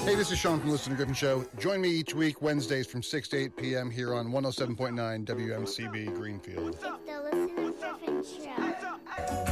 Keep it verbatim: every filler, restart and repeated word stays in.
Hey, this is Sean from Listen to Griffin Show. Join me each week, Wednesdays from six to eight p.m. here on one oh seven point nine W M C B Greenfield. It's the Listen to Griffin Show.